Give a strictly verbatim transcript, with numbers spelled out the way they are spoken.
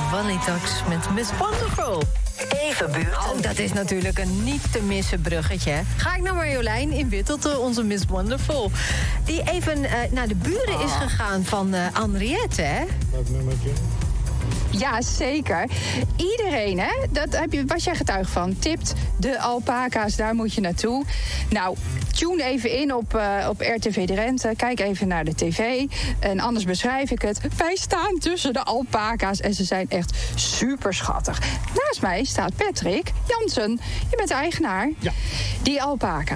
One Talks met Miss Wonderful. Even buurt. Oh, dat is natuurlijk een niet te missen bruggetje. Ga ik naar Marjolein in Wittelte, onze Miss Wonderful. Die even uh, naar de buren ah. is gegaan van uh, Henriette, hè? Welk nummertje? Ja, zeker. Iedereen, hè, dat heb je, was jij getuige van, tipt de alpaca's, daar moet je naartoe. Nou, tune even in op, uh, op R T V Drenthe. Kijk even naar de tv. En anders beschrijf ik het. Wij staan tussen de alpaca's en ze zijn echt super schattig. Naast mij staat Patrick Jansen. Je bent de eigenaar. Ja. Die alpaca,